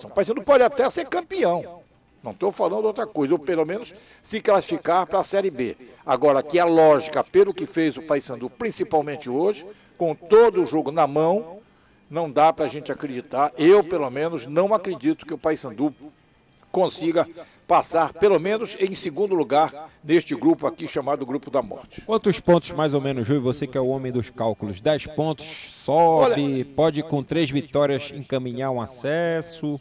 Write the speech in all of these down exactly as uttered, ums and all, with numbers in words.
classificação. O Paysandu pode até ser campeão. Não estou falando outra coisa, ou pelo menos se classificar para a Série B. Agora, que a lógica, pelo que fez o Paysandu, principalmente hoje, com todo o jogo na mão, não dá para a gente acreditar. Eu, pelo menos, não acredito que o Paysandu consiga passar, pelo menos, em segundo lugar, neste grupo aqui, chamado Grupo da Morte. Quantos pontos, mais ou menos, Rui? Você que é o homem dos cálculos. dez pontos, sobe, Olha, pode com três vitórias encaminhar um acesso...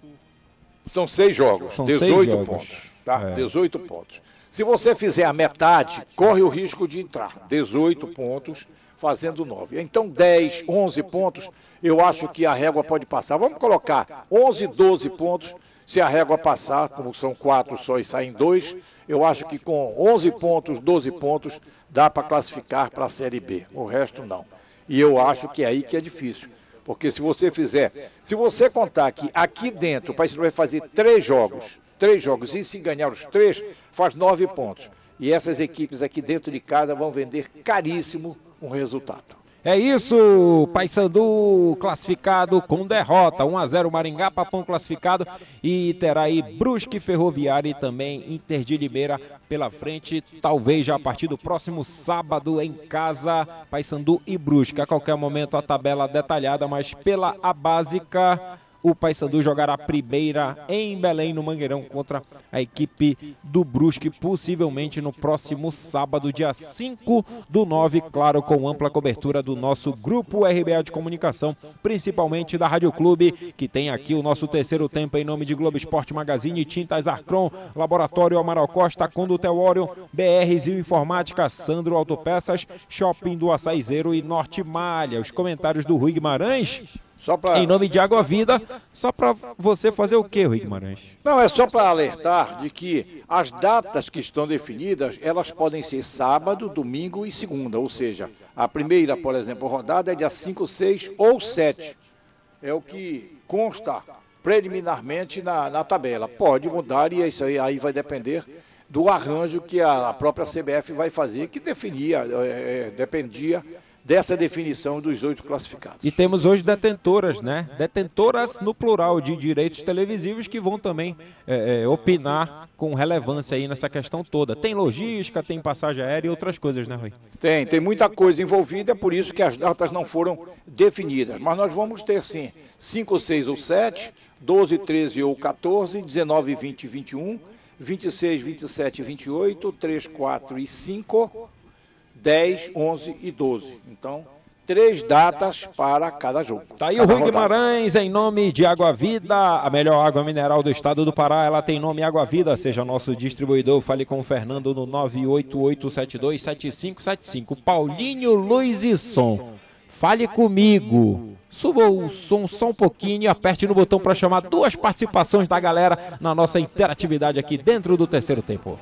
São seis jogos, São dezoito seis jogos. pontos, tá? É. dezoito pontos. Se você fizer a metade, corre o risco de entrar. dezoito pontos, fazendo nove. Então, dez, onze pontos, eu acho que a régua pode passar. Vamos colocar onze, doze pontos, se a régua passar, como são quatro só e saem dois, eu acho que com onze pontos, doze pontos, dá para classificar para a Série B. O resto, não. E eu acho que é aí que é difícil. Porque se você fizer, se você contar que aqui dentro o Paysandu vai fazer três jogos, três jogos, e se ganhar os três, faz nove pontos. E essas equipes aqui dentro de casa vão vender caríssimo um resultado. É isso, Paysandu classificado com derrota, um a zero Maringá, Papão classificado e terá aí Brusque, Ferroviária e também Inter de Limeira pela frente, talvez já a partir do próximo sábado em casa, Paysandu e Brusque. A qualquer momento a tabela detalhada, mas pela a básica... O Paysandu jogará a primeira em Belém, no Mangueirão, contra a equipe do Brusque, possivelmente no próximo sábado, dia cinco do nove, claro, com ampla cobertura do nosso Grupo R B A de Comunicação, principalmente da Rádio Clube, que tem aqui o nosso terceiro tempo em nome de Globo Esporte Magazine, Tintas Arcron, Laboratório Amaral Costa, Condutel Orion, B R Zil Informática, Sandro Autopeças, Shopping do Açaizeiro e Norte Malha. Os comentários do Rui Guimarães... Só pra... Em nome de Água Vida, só para você fazer o quê, Rui Guimarães? Não, é só para alertar de que as datas que estão definidas, elas podem ser sábado, domingo e segunda. Ou seja, a primeira, por exemplo, rodada é dia cinco, seis ou sete. É o que consta preliminarmente na, na tabela. Pode mudar e isso aí, aí vai depender do arranjo que a, a própria C B F vai fazer, que definia, é, dependia... dessa definição dos oito classificados. E temos hoje detentoras, né? Detentoras no plural de direitos televisivos que vão também é, é, opinar com relevância aí nessa questão toda. Tem logística, tem passagem aérea e outras coisas, né, Rui? Tem, tem muita coisa envolvida, é por isso que as datas não foram definidas. Mas nós vamos ter sim, cinco, seis ou sete, doze, treze ou quatorze, dezenove, vinte e vinte e um, vinte e seis, vinte e sete e vinte e oito, três, quatro e cinco... dez, onze e doze. Então, três datas para cada jogo. Tá aí o Rui Guimarães em nome de Água Vida, a melhor água mineral do estado do Pará. Ela tem nome Água Vida, seja nosso distribuidor. Fale com o Fernando no nove oito oito sete dois sete cinco sete cinco. Paulinho Luz e Som. Fale comigo. Suba o som só um pouquinho e aperte no botão para chamar duas participações da galera na nossa interatividade aqui dentro do terceiro tempo.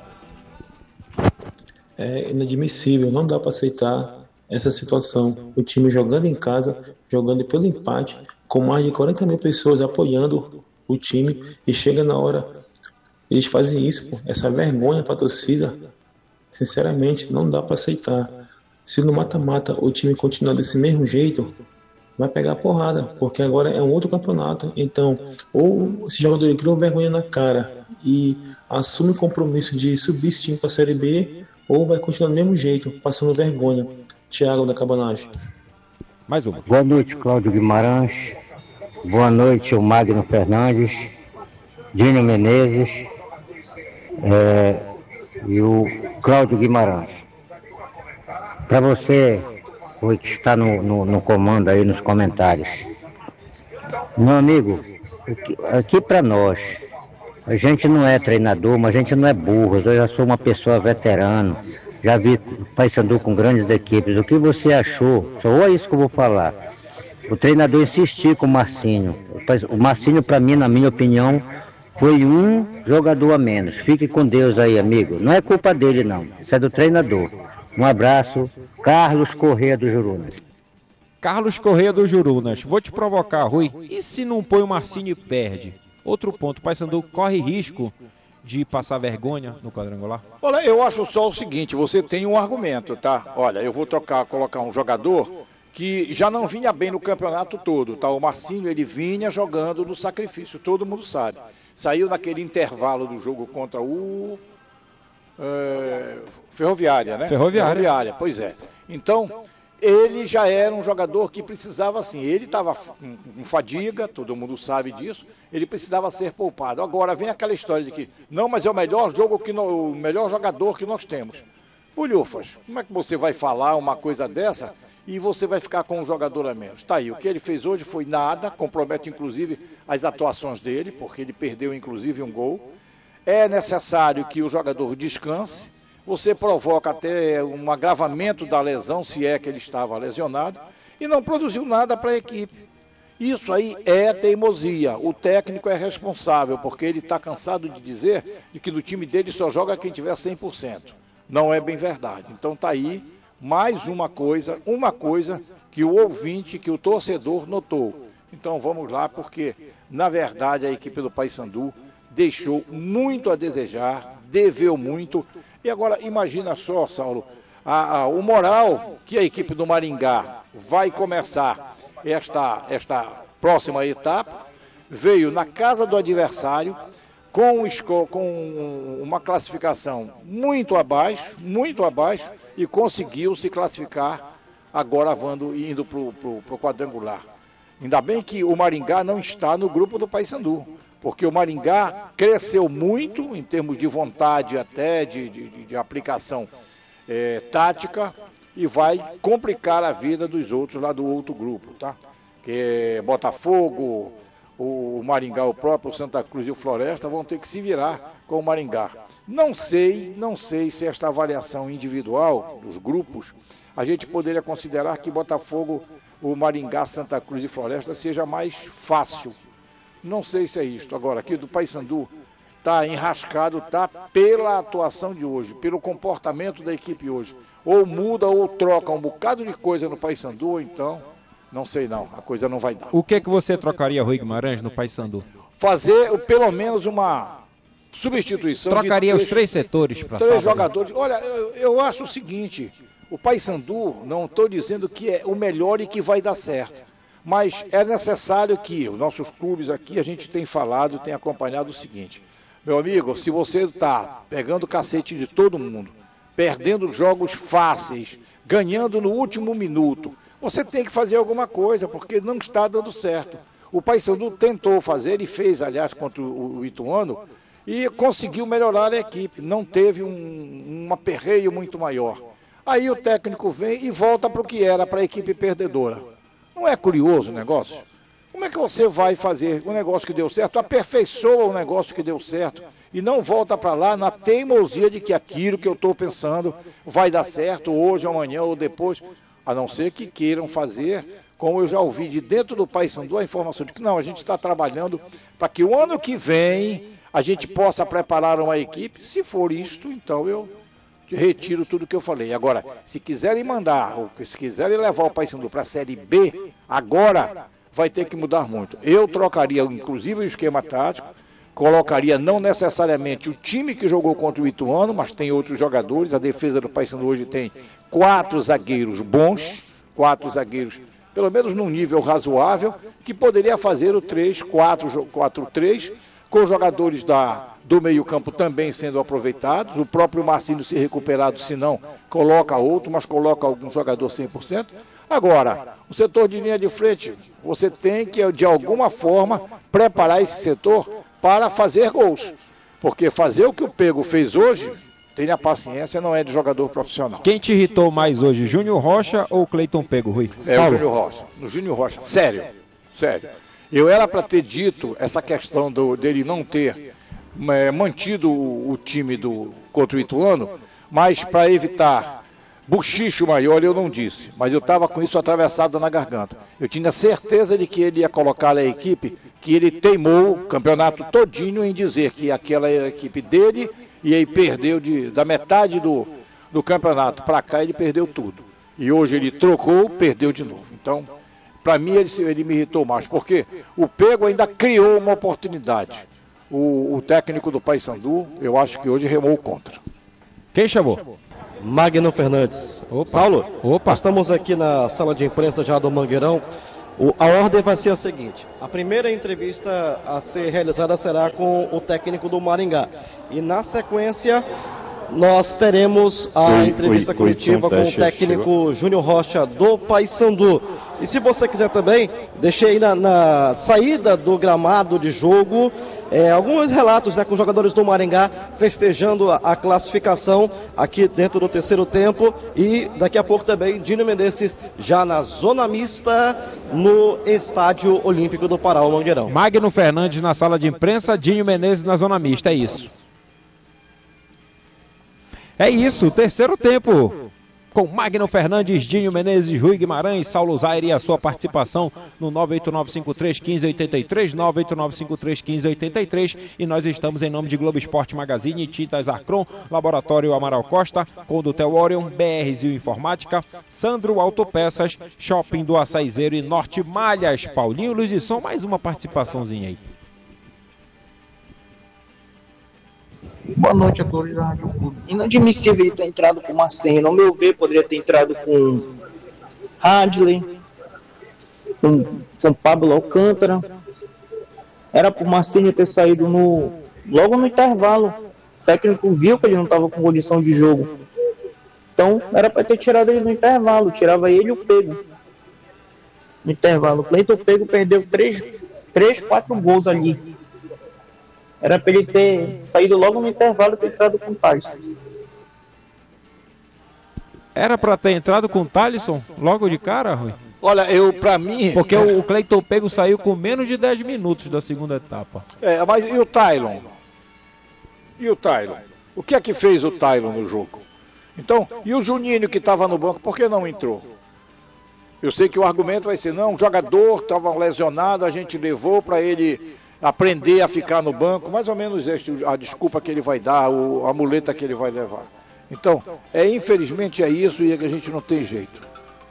É inadmissível, não dá para aceitar essa situação. O time jogando em casa, jogando pelo empate, com mais de quarenta mil pessoas apoiando o time, e chega na hora, eles fazem isso, pô, essa vergonha para a torcida. Sinceramente, não dá para aceitar. Se no mata-mata o time continuar desse mesmo jeito, vai pegar porrada, porque agora é um outro campeonato. Então, ou esse jogador criou vergonha na cara e assume o compromisso de subir esse time para a Série B, ou vai continuar do mesmo jeito, passando vergonha. Thiago da Cabanagem. Mais uma. Boa noite, Cláudio Guimarães. Boa noite, o Magno Fernandes, Dino Menezes é, e o Cláudio Guimarães. Para você, o que está no, no, no comando aí nos comentários. Meu amigo, aqui, aqui para nós, a gente não é treinador, mas a gente não é burro. Eu já sou uma pessoa veterano, já vi Paysandu com grandes equipes. O que você achou? Só é isso que eu vou falar. O treinador insistiu com o Marcinho. O Marcinho, para mim, na minha opinião, foi um jogador a menos. Fique com Deus aí, amigo. Não é culpa dele, não. Isso é do treinador. Um abraço. Carlos Corrêa do Jurunas. Carlos Corrêa do Jurunas. Vou te provocar, Rui. E se não põe o Marcinho e perde? Outro ponto, o Paysandu corre risco de passar vergonha no quadrangular? Olha, eu acho só o seguinte, você tem um argumento, tá? Olha, eu vou trocar, colocar um jogador que já não vinha bem no campeonato todo, tá? O Marcinho, ele vinha jogando no sacrifício, todo mundo sabe. Saiu naquele intervalo do jogo contra o é, Ferroviária, né? Ferroviária. Ferroviária, pois é. Então, ele já era um jogador que precisava, assim, ele estava com, com fadiga, todo mundo sabe disso, ele precisava ser poupado. Agora vem aquela história de que, não, mas é o melhor jogo que no, o melhor jogador que nós temos. Bulhufas, como é que você vai falar uma coisa dessa e você vai ficar com um jogador a menos? Tá aí, o que ele fez hoje foi nada, compromete inclusive as atuações dele, porque ele perdeu inclusive um gol. É necessário que o jogador descanse, você provoca até um agravamento da lesão, se é que ele estava lesionado, e não produziu nada para a equipe. Isso aí é teimosia, o técnico é responsável, porque ele está cansado de dizer de que no time dele só joga quem tiver cem por cento. Não é bem verdade. Então está aí mais uma coisa, uma coisa que o ouvinte, que o torcedor notou. Então vamos lá, porque na verdade a equipe do Paysandu deixou muito a desejar, deveu muito. E agora imagina só, Saulo, a, a, o moral que a equipe do Maringá vai começar esta, esta próxima etapa, veio na casa do adversário, com, com uma classificação muito abaixo, muito abaixo, e conseguiu se classificar agora vando, indo para o quadrangular. Ainda bem que o Maringá não está no grupo do Paysandu, porque o Maringá cresceu muito em termos de vontade até, de, de, de aplicação é, tática, e vai complicar a vida dos outros lá do outro grupo, tá? Que é Botafogo, o Maringá, o próprio Santa Cruz e o Floresta vão ter que se virar com o Maringá. Não sei, não sei se esta avaliação individual dos grupos, a gente poderia considerar que Botafogo, o Maringá, Santa Cruz e Floresta seja mais fácil. Não sei se é isto. Agora, aqui do Paysandu está enrascado, tá pela atuação de hoje, pelo comportamento da equipe hoje. Ou muda ou troca um bocado de coisa no Paysandu, ou então... Não sei não, a coisa não vai dar. O que é que você trocaria, Rui Guimarães, no Paysandu? Fazer pelo menos uma substituição. Trocaria de os três setores para Três jogadores. Olha, eu, eu acho o seguinte, o Paysandu, não estou dizendo que é o melhor e que vai dar certo, mas é necessário que os nossos clubes aqui, a gente tem falado, tem acompanhado o seguinte, meu amigo, se você está pegando o cacete de todo mundo, perdendo jogos fáceis, ganhando no último minuto, você tem que fazer alguma coisa, porque não está dando certo. O Paysandu tentou fazer, e fez, aliás, contra o Ituano, e conseguiu melhorar a equipe. Não teve um, um aperreio muito maior. Aí o técnico vem e volta para o que era, para a equipe perdedora. Não é curioso o negócio? Como é que você vai fazer um negócio que deu certo, aperfeiçoa o negócio que deu certo, e não volta para lá na teimosia de que aquilo que eu estou pensando vai dar certo hoje, amanhã ou depois... A não ser que queiram fazer, como eu já ouvi de dentro do Paysandu, a informação de que não, a gente está trabalhando para que o ano que vem a gente possa preparar uma equipe. Se for isto, então eu retiro tudo que eu falei. Agora, se quiserem mandar, ou se quiserem levar o Paysandu para a Série B, agora vai ter que mudar muito. Eu trocaria, inclusive, o esquema tático, colocaria não necessariamente o time que jogou contra o Ituano, mas tem outros jogadores. A defesa do Paysandu hoje tem quatro zagueiros bons, quatro zagueiros, pelo menos num nível razoável, que poderia fazer o três quatro três, com jogadores da, do meio-campo também sendo aproveitados. O próprio Marcinho, se recuperado, se não, coloca outro, mas coloca algum jogador cem por cento. Agora, o setor de linha de frente, você tem que, de alguma forma, preparar esse setor para fazer gols. Porque fazer o que o Pego fez hoje, tenha paciência, não é de jogador profissional. Quem te irritou mais hoje, Júnior Rocha ou Cleiton Pego, Rui? É Paulo. O Júnior Rocha. No Júnior Rocha, sério, sério. Eu era para ter dito essa questão do, dele não ter é, mantido o, o time do, contra o Ituano, mas para evitar buchicho maior eu não disse, mas eu estava com isso atravessado na garganta. Eu tinha certeza de que ele ia colocar a equipe, que ele teimou o campeonato todinho em dizer que aquela era a equipe dele, e aí perdeu de, da metade do, do campeonato para cá, ele perdeu tudo. E hoje ele trocou, perdeu de novo. Então, para mim ele, ele me irritou mais, porque o Pego ainda criou uma oportunidade. O, o técnico do Paysandu, eu acho que hoje remou contra. Quem chamou? Magno Fernandes. Opa. Saulo, Opa. nós estamos aqui na sala de imprensa já do Mangueirão. O, a ordem vai ser a seguinte: a primeira entrevista a ser realizada será com o técnico do Maringá. E na sequência, nós teremos a Oi, entrevista oi, coletiva oi, com o técnico Júnior Rocha do Paysandu. E se você quiser também, deixei aí na, na saída do gramado de jogo é, alguns relatos, né, com os jogadores do Maringá festejando a, a classificação aqui dentro do terceiro tempo. E daqui a pouco também Dinho Menezes já na zona mista no Estádio Olímpico do Pará, o Mangueirão. Magno Fernandes na sala de imprensa, Dinho Menezes na zona mista, é isso. É isso, terceiro tempo. Com Magno Fernandes, Dinho Menezes, Rui Guimarães, Saulo Zaire e a sua participação no nove oito nove cinco três um cinco oito três, nove oito nove cinco três um cinco oito três. E nós estamos em nome de Globo Esporte Magazine, Tintas Arcron, Laboratório Amaral Costa, Condutel Orion, B R Zil Informática, Sandro Autopeças, Shopping do Açaizeiro e Norte Malhas. Paulinho Luiz de Som, mais uma participaçãozinha aí. Boa noite a todos da Rádio Clube. Inadmissível ele ter entrado com o Marcinho. No meu ver, poderia ter entrado com Hadley, com São Pablo Alcântara. Era pro Marcinho ter saído no, logo no intervalo. O técnico viu que ele não estava com condição de jogo. Então, era para ter tirado ele no intervalo. Tirava ele e o Pego. No intervalo. O Cleiton Pego perdeu três, quatro gols ali. Era para ele ter saído logo no intervalo e ter entrado com o Thales. Era para ter entrado com o Thalisson logo de cara, Rui? Olha, eu, pra mim... Porque o, o Cleiton Pego saiu com menos de dez minutos da segunda etapa. É, mas e o Tylon? E o Tylon? O que é que fez o Tylon no jogo? Então, e o Juninho que estava no banco, por que não entrou? Eu sei que o argumento vai ser, não, o jogador estava lesionado, a gente levou para ele... aprender a ficar no banco, mais ou menos este, a desculpa que ele vai dar, o, a muleta que ele vai levar. Então, é, infelizmente é isso e a gente não tem jeito.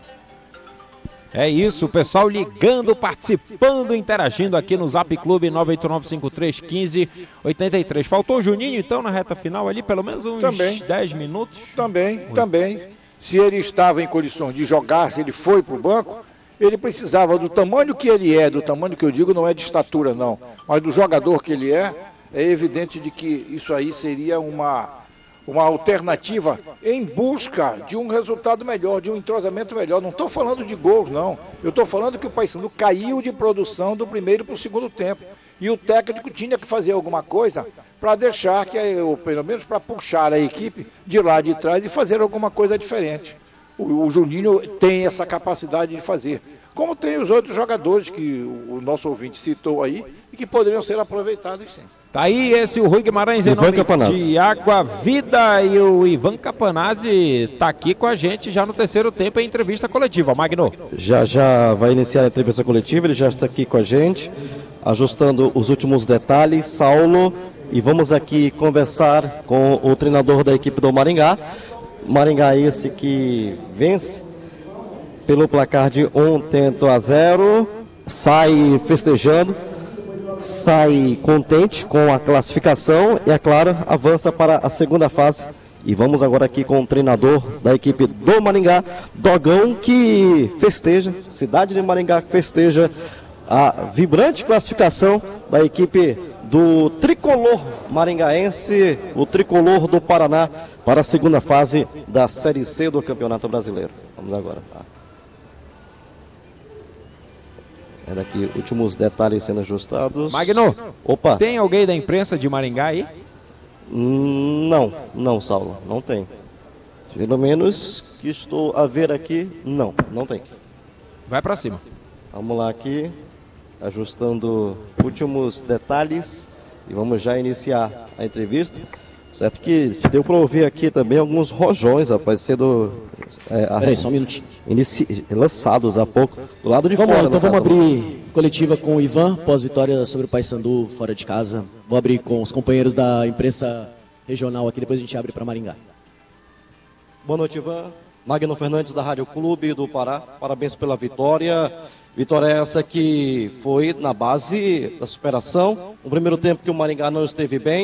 É isso, o pessoal ligando, participando, interagindo aqui no Zap Clube nove oito nove cinco três um cinco oito três. Faltou o Juninho então na reta final ali, pelo menos uns também, dez minutos? Também, Oi. também. Se ele estava em condições de jogar, se ele foi para o banco, ele precisava, do tamanho que ele é, do tamanho que eu digo, não é de estatura não, mas do jogador que ele é, é evidente de que isso aí seria uma, uma alternativa em busca de um resultado melhor, de um entrosamento melhor. Não estou falando de gols não, eu estou falando que o Paysandu caiu de produção do primeiro para o segundo tempo. E o técnico tinha que fazer alguma coisa para deixar, que, ou pelo menos para puxar a equipe de lá de trás e fazer alguma coisa diferente. O, o Juninho tem essa capacidade de fazer, como tem os outros jogadores que o, o nosso ouvinte citou aí e que poderiam ser aproveitados sim. Tá aí esse o Rui Guimarães em nome de Água Vida, e o Ivan Capanazzi tá aqui com a gente já no terceiro tempo em entrevista coletiva. Magno. Já já vai iniciar a entrevista coletiva, ele já está aqui com a gente, ajustando os últimos detalhes, Saulo, e vamos aqui conversar com o treinador da equipe do Maringá. Maringá esse que vence pelo placar de um tento a zero, sai festejando, sai contente com a classificação e, é claro, avança para a segunda fase. E vamos agora aqui com o treinador da equipe do Maringá, Dogão, que festeja, cidade de Maringá que festeja a vibrante classificação da equipe do tricolor maringaense, o tricolor do Paraná, para a segunda fase da Série C do Campeonato Brasileiro. Vamos agora. Tá? Era aqui, últimos detalhes sendo ajustados. Magno, opa, tem alguém da imprensa de Maringá aí? Não, não, Saulo, não tem. Pelo menos que estou a ver aqui, não, não tem. Vai pra cima. Vamos lá aqui, ajustando últimos detalhes e vamos já iniciar a entrevista. Certo que deu para ouvir aqui também alguns rojões, rapaz, sendo é, Peraí, só um minutinho. Inici... lançados há pouco, do lado de vamos fora. Lá, então vamos abrir coletiva com o Ivan, pós-vitória sobre o Paysandu fora de casa. Vou abrir com os companheiros da imprensa regional aqui, depois a gente abre para Maringá. Boa noite, Ivan. Magno Fernandes da Rádio Clube do Pará, parabéns pela vitória. Vitória essa que foi na base da superação. Um primeiro tempo que o Maringá não esteve bem.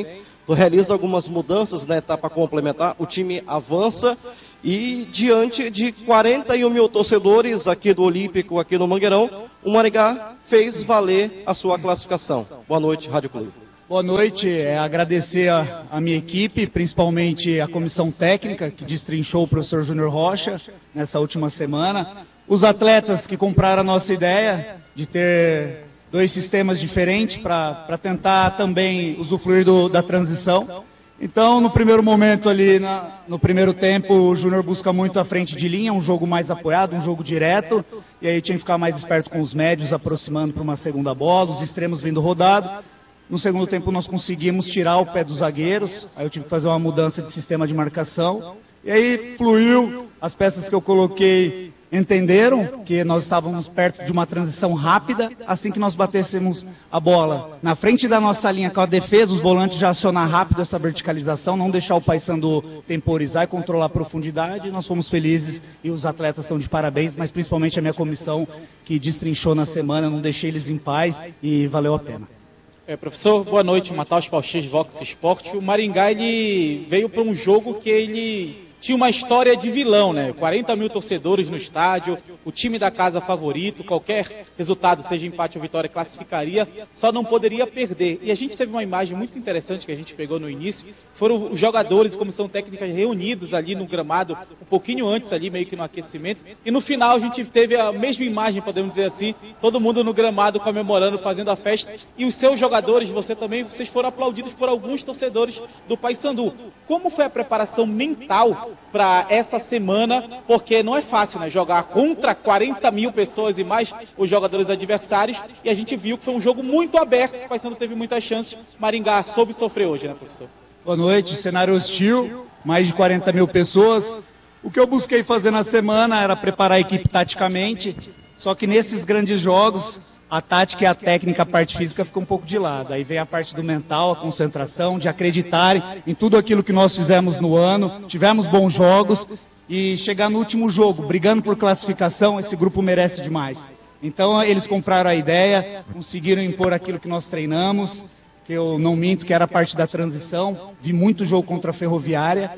Tu realiza algumas mudanças na etapa complementar, o time avança e diante de quarenta e um mil torcedores aqui do Olímpico, aqui no Mangueirão, o Maringá fez valer a sua classificação. Boa noite, Rádio Clube. Boa noite, é, agradecer a, a minha equipe, principalmente a comissão técnica que destrinchou o professor Júnior Rocha nessa última semana, os atletas que compraram a nossa ideia de ter dois sistemas diferentes para tentar também usufruir do, da transição. Então, no primeiro momento ali, na, no primeiro tempo, o Júnior busca muito a frente de linha, um jogo mais apoiado, um jogo direto, e aí tinha que ficar mais esperto com os médios, aproximando para uma segunda bola, os extremos vindo rodado. No segundo tempo nós conseguimos tirar o pé dos zagueiros, aí eu tive que fazer uma mudança de sistema de marcação, e aí fluiu, as peças que eu coloquei entenderam que nós estávamos perto de uma transição rápida, assim que nós batêssemos a bola na frente da nossa linha com a defesa, os volantes já acionar rápido essa verticalização, não deixar o Paysandu temporizar e controlar a profundidade. Nós fomos felizes e os atletas estão de parabéns, mas principalmente a minha comissão que destrinchou na semana, não deixei eles em paz e valeu a pena. É, professor, boa noite, Matheus Pauxês, Vox Sport. O Maringá ele veio para um jogo que ele tinha uma história de vilão, né? quarenta mil torcedores no estádio, o time da casa favorito, qualquer resultado, seja empate ou vitória, classificaria, só não poderia perder. E a gente teve uma imagem muito interessante que a gente pegou no início, foram os jogadores e comissão técnica reunidos ali no gramado, um pouquinho antes ali, meio que no aquecimento, e no final a gente teve a mesma imagem, podemos dizer assim, todo mundo no gramado comemorando, fazendo a festa, e os seus jogadores, você também, vocês foram aplaudidos por alguns torcedores do Paysandu. Como foi a preparação mental para essa semana, porque não é fácil, né, jogar contra quarenta mil pessoas e mais os jogadores adversários, e a gente viu que foi um jogo muito aberto, o Paysandu teve muitas chances, Maringá soube sofrer hoje, né, professor? Boa noite, cenário hostil, mais de quarenta mil pessoas. O que eu busquei fazer na semana era preparar a equipe taticamente, só que nesses grandes jogos, a tática e a técnica, a parte física fica um pouco de lado. Aí vem a parte do mental, a concentração, de acreditarem em tudo aquilo que nós fizemos no ano, tivemos bons jogos e chegar no último jogo, brigando por classificação, esse grupo merece demais. Então eles compraram a ideia, conseguiram impor aquilo que nós treinamos, que eu não minto que era a parte da transição, vi muito jogo contra a Ferroviária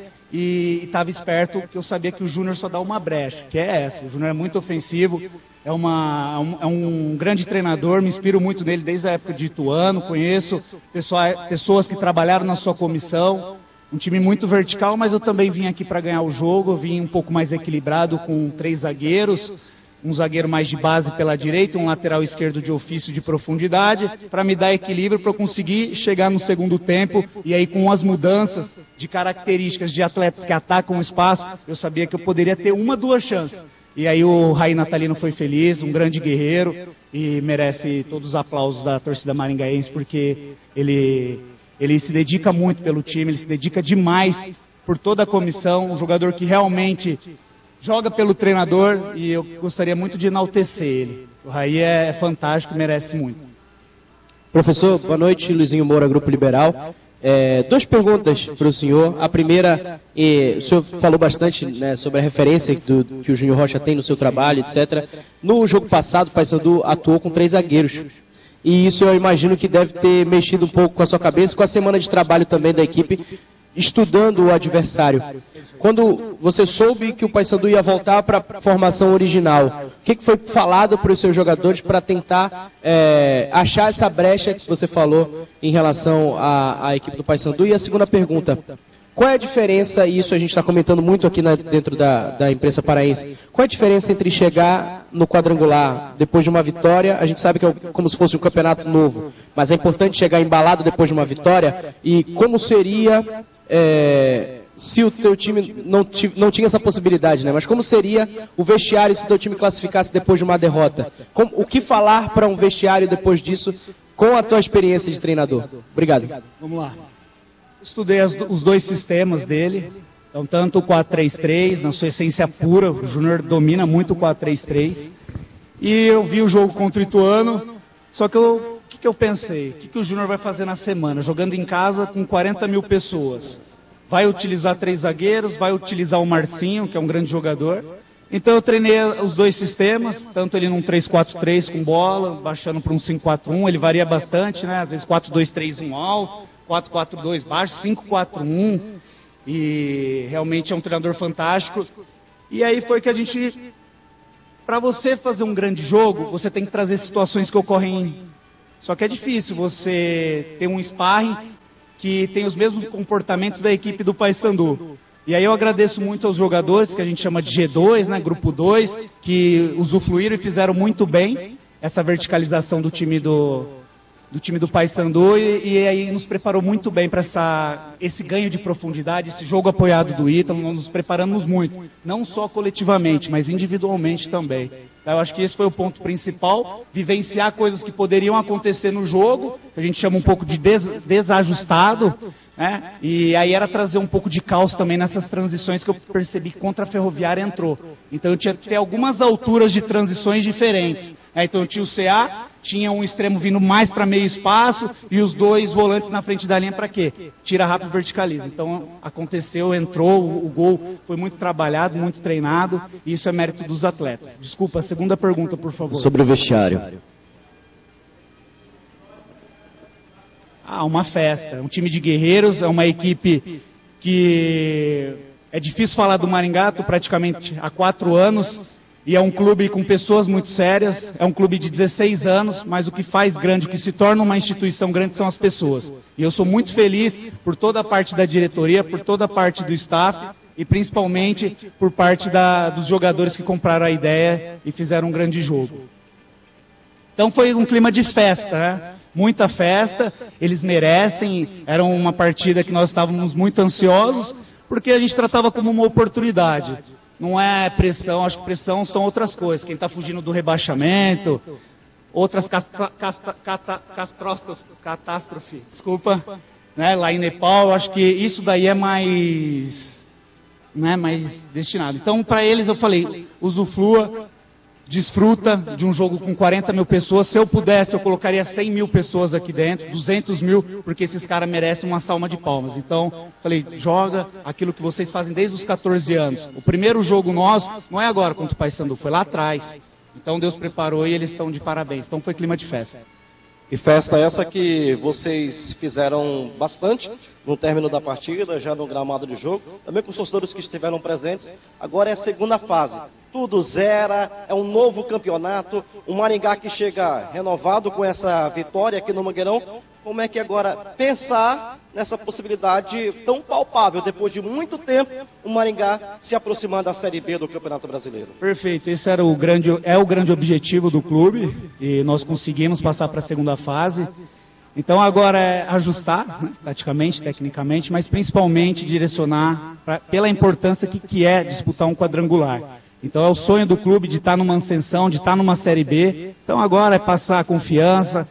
e estava esperto, que eu sabia que o Júnior só dá uma brecha, que é essa. O Júnior é muito ofensivo, é, uma, é, um, é um grande treinador, me inspiro muito nele desde a época de Ituano, conheço pessoa, pessoas que trabalharam na sua comissão, um time muito vertical, mas eu também vim aqui para ganhar o jogo, eu vim um pouco mais equilibrado com três zagueiros, um zagueiro mais de base pela direita, um lateral esquerdo de ofício de profundidade, para me dar equilíbrio para eu conseguir chegar no segundo tempo, e aí com as mudanças de características de atletas que atacam o espaço, eu sabia que eu poderia ter uma, duas chances. E aí o Raí Natalino foi feliz, um grande guerreiro, e merece todos os aplausos da torcida maringaense, porque ele, ele se dedica muito pelo time, ele se dedica demais por toda a comissão, um jogador que realmente joga pelo treinador, e eu gostaria muito de enaltecer ele. O Raí é fantástico, merece muito. Professor, boa noite, Luizinho Moura, Grupo Liberal. É, duas perguntas para o senhor. A primeira, eh, o senhor falou bastante, né, sobre a referência do, que o Júnior Rocha tem no seu trabalho, etcétera. No jogo passado, o Paysandu atuou com três zagueiros. E isso eu imagino que deve ter mexido um pouco com a sua cabeça, com a semana de trabalho também da equipe, estudando o adversário. Quando você soube que o Paysandu ia voltar para a formação original, o que, que foi falado para os seus jogadores para tentar é, achar essa brecha que você falou em relação à, à equipe do Paysandu? E a segunda pergunta, qual é a diferença, e isso a gente está comentando muito aqui na, dentro da, da imprensa paraense, qual é a diferença entre chegar no quadrangular depois de uma vitória, a gente sabe que é como se fosse um campeonato novo, mas é importante chegar embalado depois de uma vitória, e como seria... É, se o teu time não, não tinha essa possibilidade, né? Mas como seria o vestiário se o teu time classificasse depois de uma derrota? Como, o que falar para um vestiário depois disso com a tua experiência de treinador? Obrigado. Vamos lá. Estudei as, os dois sistemas dele, então tanto o quatro três três, na sua essência pura, o Júnior domina muito o quatro três três, e eu vi o jogo contra o Ituano, só que eu, o que, que eu pensei? O que, que o Júnior vai fazer na semana? Jogando em casa com quarenta mil pessoas. Vai utilizar três zagueiros, vai utilizar o Marcinho, que é um grande jogador, Então eu treinei os dois sistemas, tanto ele num três quatro três com bola, baixando para um cinco quatro um, ele varia bastante, né? Às vezes quatro dois três um alto, quatro quatro dois baixo, cinco quatro um, e realmente é um treinador fantástico. E aí foi que a gente, para você fazer um grande jogo, você tem que trazer situações que ocorrem, só que é difícil você ter um sparring que tem os mesmos comportamentos da equipe do Paysandu. E aí eu agradeço muito aos jogadores, que a gente chama de G dois, né, grupo dois, que usufruíram e fizeram muito bem essa verticalização do time do, do time do Paysandu, e, e aí nos preparou muito bem para esse ganho de profundidade, esse jogo apoiado do Ítalo. Nós nos preparamos muito, não só coletivamente, mas individualmente também. Eu acho que esse foi o ponto principal, vivenciar coisas que poderiam acontecer no jogo, que a gente chama um pouco de des, desajustado, né? E aí era trazer um pouco de caos também nessas transições que eu percebi que contra a Ferroviária entrou. Então eu tinha que ter algumas alturas de transições diferentes. Né? Então eu tinha o C A, tinha um extremo vindo mais para meio espaço e os dois volantes na frente da linha para quê? Tira rápido e verticaliza. Então aconteceu, entrou, o, o gol foi muito trabalhado, muito treinado, e isso é mérito dos atletas. Desculpa, segunda pergunta, por favor. Sobre o vestiário. Ah, uma festa. É um time de guerreiros, é uma equipe que é difícil falar do Maringá, estou praticamente há quatro anos, e é um clube com pessoas muito sérias, é um clube de dezesseis anos, mas o que faz grande, o que se torna uma instituição grande são as pessoas. E eu sou muito feliz por toda a parte da diretoria, por toda a parte do staff, e principalmente por parte da, dos jogadores que compraram a ideia e fizeram um grande jogo. Então foi um clima de festa, né? Muita festa, eles merecem, era uma partida que nós estávamos muito ansiosos, porque a gente tratava como uma oportunidade. Não é pressão, acho que pressão são outras coisas. Quem está fugindo do rebaixamento, outras catástrofes, catástrofe, desculpa, né, lá em Nepal, acho que isso daí é mais, né, mais destinado. Então, para eles eu falei, usufrua, desfruta de um jogo com quarenta mil pessoas. Se eu pudesse, eu colocaria cem mil pessoas aqui dentro, duzentos mil, porque esses caras merecem uma salva de palmas. Então, falei, joga aquilo que vocês fazem desde os quatorze anos. O primeiro jogo nosso não é agora contra o Paysandu, foi lá atrás. Então Deus preparou e eles estão de parabéns. Então foi clima de festa. E festa essa que vocês fizeram bastante no término da partida, já no gramado de jogo, também com os torcedores que estiveram presentes. Agora é a segunda fase, tudo zera, é um novo campeonato, o Maringá que chega renovado com essa vitória aqui no Mangueirão. Como é que agora pensar nessa possibilidade tão palpável, depois de muito tempo, o Maringá se aproximando da Série B do Campeonato Brasileiro? Perfeito, esse era o grande, é o grande objetivo do clube, e nós conseguimos passar para a segunda fase. Então agora é ajustar, né, taticamente, tecnicamente, mas principalmente direcionar pra, pela importância que, que é disputar um quadrangular. Então é o sonho do clube de estar numa ascensão, de estar numa Série B. Então agora é passar a confiança,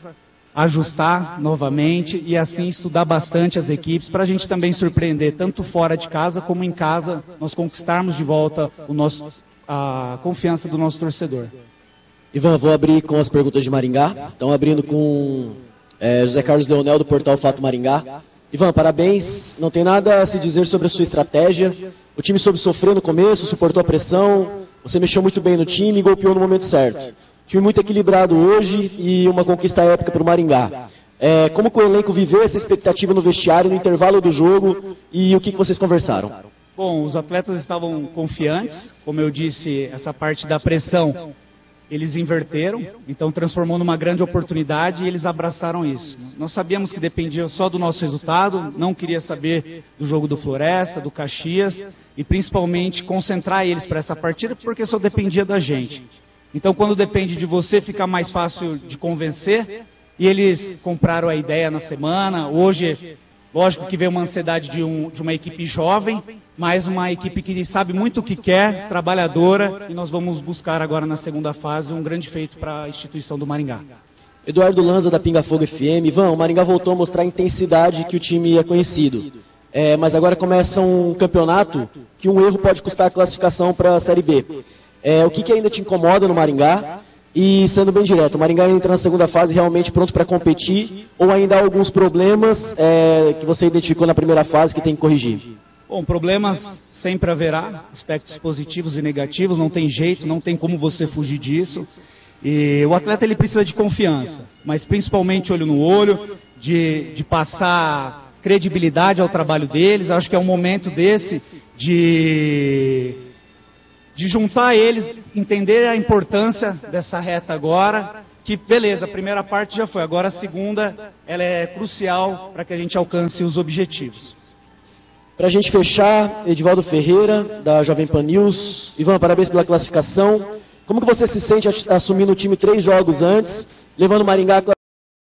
ajustar novamente e assim estudar bastante as equipes para a gente também surpreender tanto fora de casa como em casa, nós conquistarmos de volta o nosso, a confiança do nosso torcedor. Ivan, vou abrir com as perguntas de Maringá. Estão abrindo com é, José Carlos Leonel do portal Fato Maringá. Ivan, parabéns. Não tem nada a se dizer sobre a sua estratégia. O time soube sofrer no começo, suportou a pressão. Você mexeu muito bem no time e golpeou no momento certo. Time muito equilibrado hoje e uma conquista épica para o Maringá. É, como que o elenco viveu essa expectativa no vestiário, no intervalo do jogo, e o que, que vocês conversaram? Bom, os atletas estavam confiantes, como eu disse, essa parte da pressão, eles inverteram, então transformou numa grande oportunidade e eles abraçaram isso. Nós sabíamos que dependia só do nosso resultado, não queria saber do jogo do Floresta, do Caxias, e principalmente concentrar eles para essa partida, porque só dependia da gente. Então, quando depende de você, fica mais fácil de convencer. E eles compraram a ideia na semana. Hoje, lógico que veio uma ansiedade de, um, de uma equipe jovem, mas uma equipe que sabe muito o que quer, trabalhadora. E nós vamos buscar agora na segunda fase um grande feito para a instituição do Maringá. Eduardo Lanza, da Pinga Fogo F M. Ivan, o Maringá voltou a mostrar a intensidade que o time é conhecido. É, mas agora começa um campeonato que um erro pode custar a classificação para a Série B. É, o que, que ainda te incomoda no Maringá? E, sendo bem direto, o Maringá entra na segunda fase realmente pronto para competir, ou ainda há alguns problemas é, que você identificou na primeira fase que tem que corrigir? Bom, problemas sempre haverá, aspectos positivos e negativos, não tem jeito, não tem como você fugir disso. E o atleta ele precisa de confiança, mas principalmente olho no olho, de, de passar credibilidade ao trabalho deles. Acho que é um momento desse de, de juntar eles, entender a importância dessa reta agora, que beleza, a primeira parte já foi, agora a segunda ela é crucial para que a gente alcance os objetivos. Para a gente fechar, Edivaldo Ferreira, da Jovem Pan News. Ivan, parabéns pela classificação. Como que você se sente assumindo o time três jogos antes, levando o Maringá